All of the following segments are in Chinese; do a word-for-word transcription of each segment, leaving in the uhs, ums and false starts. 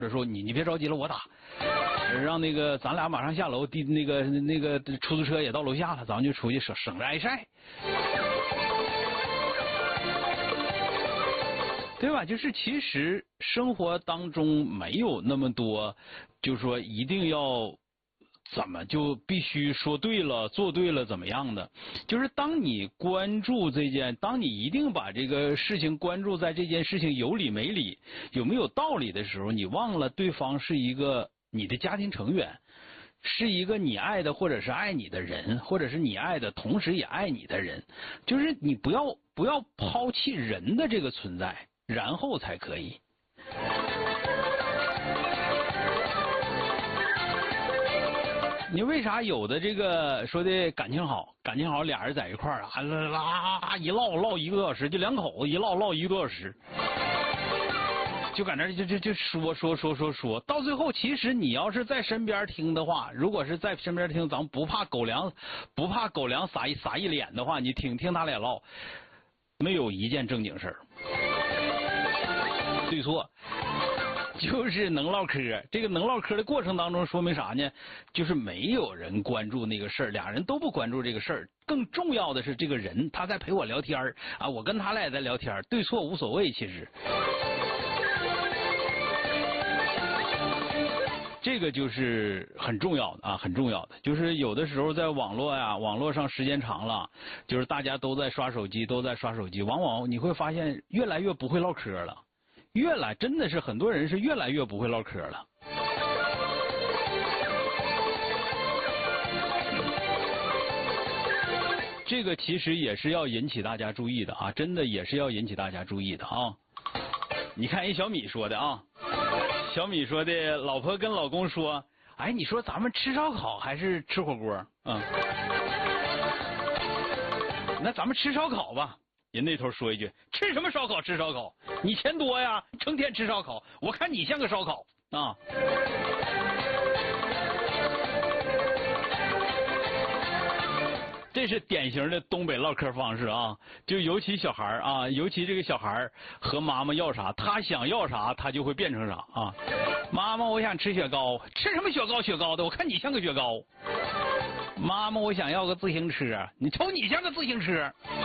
者说你你别着急了，我打，让那个咱俩马上下楼，地那个那个出租车也到楼下了，咱们就出去省省着挨晒，对吧？就是其实生活当中没有那么多，就是说一定要怎么就必须说对了做对了怎么样的，就是当你关注这件，当你一定把这个事情关注在这件事情有理没理有没有道理的时候，你忘了对方是一个你的家庭成员，是一个你爱的或者是爱你的人，或者是你爱的同时也爱你的人，就是你不要不要抛弃人的这个存在，然后才可以。你为啥有的这个说的感情好，感情好，俩人在一块儿啊，啦一唠唠一个多小时，就两口子一唠唠一个多小时，就搁那就就就说说说说说，到最后其实你要是在身边听的话，如果是在身边听，咱们不怕狗粮，不怕狗粮撒一撒一脸的话，你听听他俩唠，没有一件正经事儿，对错。就是能唠嗑，这个能唠嗑的过程当中，说明啥呢？就是没有人关注那个事儿，俩人都不关注这个事儿。更重要的是，这个人他在陪我聊天啊，我跟他俩也在聊天，对错无所谓。其实，这个就是很重要的啊，很重要的。就是有的时候在网络呀、啊，网络上时间长了，就是大家都在刷手机，都在刷手机，往往你会发现越来越不会唠嗑了。越来真的是很多人是越来越不会唠嗑了。这个其实也是要引起大家注意的啊，真的也是要引起大家注意的啊。你看一小米说的啊，小米说的，老婆跟老公说，哎，你说咱们吃烧烤还是吃火锅？嗯，那咱们吃烧烤吧。人那头说一句，吃什么烧烤吃烧烤，你钱多呀，成天吃烧烤，我看你像个烧烤啊。这是典型的东北唠嗑方式啊，就尤其小孩啊，尤其这个小孩和妈妈要啥，他想要啥，他就会变成啥啊。妈妈，我想吃雪糕，吃什么雪糕雪糕的，我看你像个雪糕。妈妈，我想要个自行车，你瞅你像个自行车。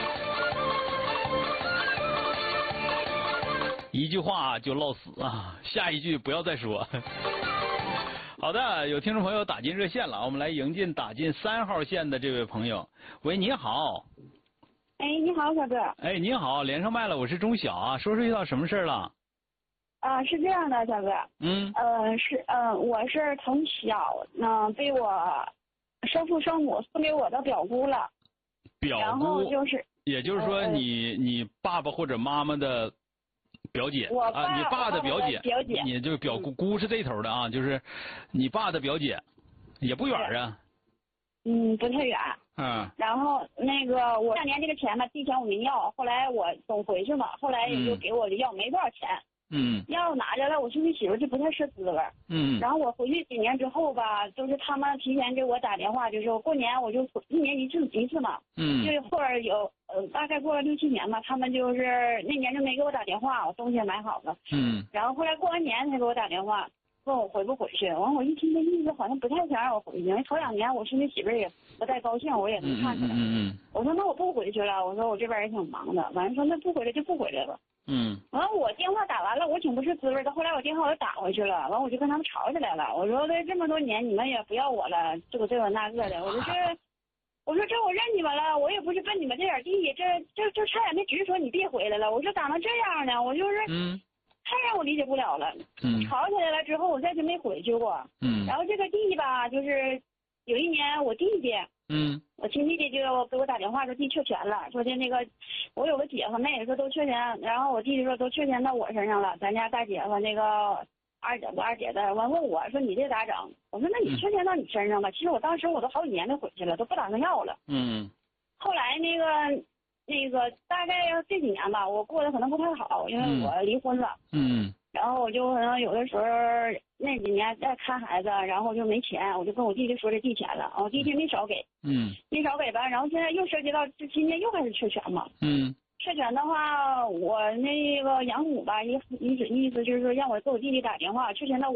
一句话就唠死啊，下一句不要再说。好的，有听众朋友打进热线了，我们来迎进打进三号线的这位朋友。喂，你好。 哎，你好，小哥。 哎，你好，连上麦了，我是钟晓啊，说说遇到什么事了？ 啊、呃，是这样的，小哥。 嗯。 呃，是呃，我是从小呢、呃、被我生父生母送给我的表姑了。 表姑。 然后就是。 也就是说你，你、呃、你爸爸或者妈妈的。表姐我爸啊，你爸的表姐， 表姐， 你就表姑姑是这头的啊，就是你爸的表姐，也不远啊。 嗯，不太远。 嗯。 然后那个我当年这个钱吧，地钱我没要，后来我总回去嘛，后来也就给我要没多少钱。 嗯。 要拿着了，我兄弟媳妇就不太是滋味。 嗯。 然后我回去几年之后吧，就是他们提前给我打电话，就是过年我就一年一次一次嘛。 嗯。 就是后边有呃大概过了六七年吧，他们就是那年就没给我打电话，我东西也买好了。 嗯。 然后后来过完年才给我打电话，问我回不回去。完我一听这意思，好像不太想让我回去，因为头两年我兄弟媳妇也不太高兴，我也能看出来。 嗯嗯嗯。 我说那我不回去了，我说我这边也挺忙的。完了说那不回来就不回来了。 嗯， 完了我电话打完了，我挺不是滋味的。后来我电话我又打回去了，完我就跟他们吵起来了。我说这这么多年你们也不要我了，这个这个那个的。我说这，我说这我认你们了，我也不是奔你们这点地，这这这差点没直说你别回来了。我说咋能这样呢？我就是， 嗯， 太让我理解不了了。 嗯， 吵起来了之后，我再就没回去过。 嗯， 然后这个地吧，就是有一年我弟弟。 嗯， 我亲弟弟就给我打电话说地确权了，说的那个我有个姐和妹说都确权，然后我弟弟说都确权到我身上了，咱家大姐和那个二姐不二姐的，完问我说你这咋整？我说那你确权到你身上吧。其实我当时我都好几年没回去了，都不打算要了。 嗯。 后来那个那个大概这几年吧，我过得可能不太好，因为我离婚了。 嗯。 然后我就可能有的时候那几年在看孩子，然后就没钱，我就跟我弟弟说这地钱了，我弟弟没少给， 嗯， 没少给吧，然后现在又涉及到这今年又开始缺钱嘛， 嗯， 确权的话，我那个养母吧，意意思意思就是说让我给我弟弟打电话，确权的。